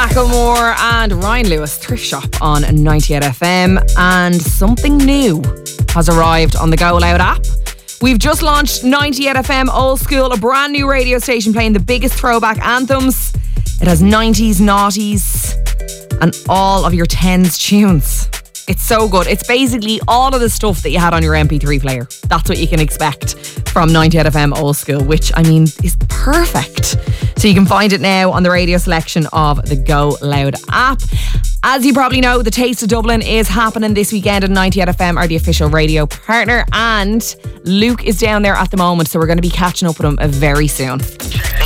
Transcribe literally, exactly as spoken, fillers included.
Macklemore and Ryan Lewis, Thrift Shop on ninety-eight F M. And something new has arrived on the Go Loud app. We've just launched ninety-eight F M Old School, a brand new radio station playing the biggest throwback anthems. It has nineties, noughties and all of your tens tunes. It's so good. It's basically all of the stuff that you had on your M P three player. That's what you can expect from ninety-eight F M Old School, which, I mean, is perfect. So you can find it now on the radio selection of the Go Loud app. As you probably know, the Taste of Dublin is happening this weekend, and ninety-eight F M are the official radio partner, and Luke is down there at the moment, so we're going to be catching up with him very soon.